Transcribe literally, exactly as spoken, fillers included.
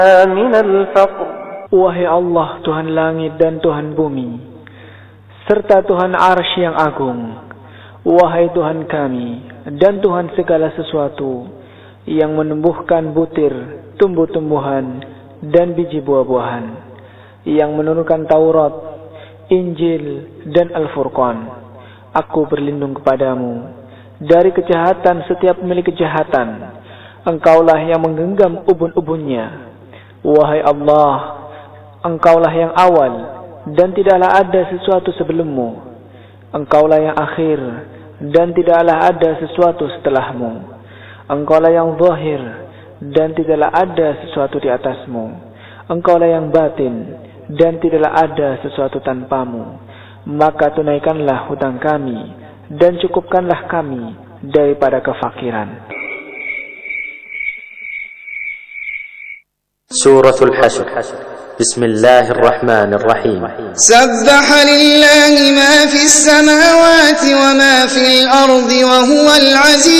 من الفقر. Wahai Allah, Tuhan langit dan Tuhan bumi, serta Tuhan arsy yang agung. Wahai Tuhan kami dan Tuhan segala sesuatu yang menumbuhkan butir, tumbuh-tumbuhan, dan biji buah-buahan, yang menurunkan Taurat, Injil, dan Al-Furqan. Aku berlindung kepadamu dari kejahatan setiap pemilik kejahatan. Engkaulah yang menggenggam ubun-ubunnya. Wahai Allah, Engkaulah yang awal dan tidaklah ada sesuatu sebelummu. Engkaulah yang akhir dan tidaklah ada sesuatu setelahmu. Engkaulah yang zahir dan tidaklah ada sesuatu di atasmu. Engkaulah yang batin dan tidaklah ada sesuatu tanpamu. Maka tunaikanlah hutang kami dan cukupkanlah kami daripada kefakiran. Suratul Hasyr. Bismillahirrahmanirrahim. Sabbaha lillahi ma fis samawati wa ma fil ardi wa huwal aziz